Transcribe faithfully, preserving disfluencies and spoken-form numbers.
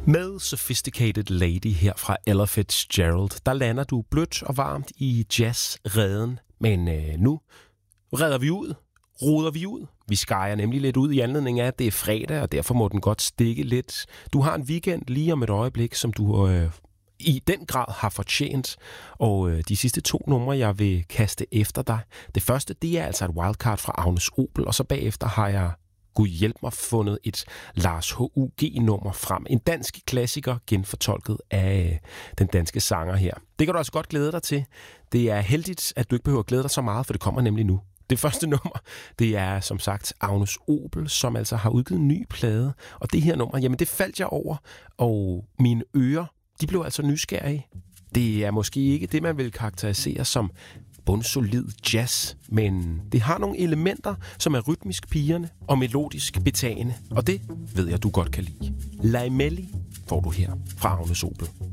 Med Sophisticated Lady her fra Ella Fitzgerald, der lander du blødt og varmt i jazzreden. Men øh, nu redder vi ud, roder vi ud. Vi skærer nemlig lidt ud i anledning af, at det er fredag, og derfor må den godt stikke lidt. Du har en weekend lige om et øjeblik, som du øh, i den grad har fortjent. Og øh, de sidste to numre, jeg vil kaste efter dig. Det første, det er altså et wildcard fra Agnes Obel, og så bagefter har jeg Gud hjælp mig fundet et Lars H U G-nummer frem. En dansk klassiker genfortolket af den danske sanger her. Det kan du også godt glæde dig til. Det er heldigt, at du ikke behøver at glæde dig så meget, for det kommer nemlig nu. Det første nummer, det er som sagt Agnes Obel, som altså har udgivet en ny plade. Og det her nummer, jamen det faldt jeg over, og mine ører, de blev altså nysgerrige. Det er måske ikke det, man vil karakterisere som bundsolid jazz, men det har nogle elementer, som er rytmisk pirrende og melodisk betagende, og det ved jeg, du godt kan lide. Laimelli får du her fra Agnes Obel.